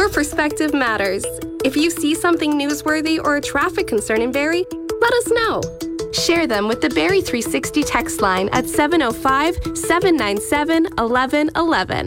Your perspective matters. If you see something newsworthy or a traffic concern in Barrie, let us know. Share them with the Barrie 360 text line at 705-797-1111.